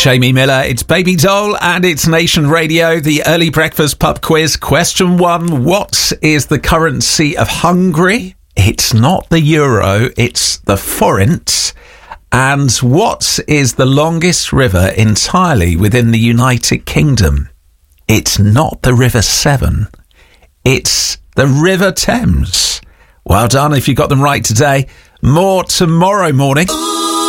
Jamie Miller, it's Baby Doll and it's Nation Radio, the early breakfast pub quiz. Question 1, what is the currency of Hungary? It's not the euro, it's the forint. And what is the longest river entirely within the United Kingdom? It's not the River Severn, it's the River Thames. Well done if you got them right today. More tomorrow morning.